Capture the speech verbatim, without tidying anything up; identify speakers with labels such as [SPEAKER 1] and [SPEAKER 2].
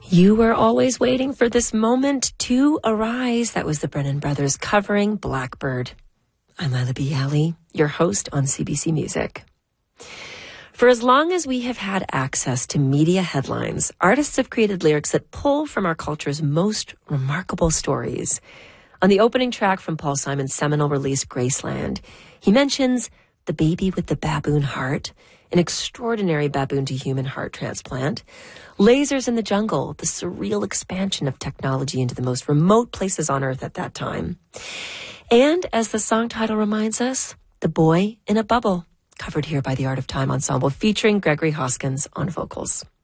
[SPEAKER 1] You were always waiting for this moment to arise. That was the Brennan Brothers covering Blackbird. I'm Lila B. Alley, your host on C B C Music. For as long as we have had access to media headlines, artists have created lyrics that pull from our culture's most remarkable stories. On the opening track from Paul Simon's seminal release, Graceland, he mentions the baby with the baboon heart, an extraordinary baboon-to-human heart transplant, lasers in the jungle, the surreal expansion of technology into the most remote places on Earth at that time. And, as the song title reminds us, The Boy in a Bubble, covered here by the Art of Time Ensemble, featuring Gregory Hoskins on vocals.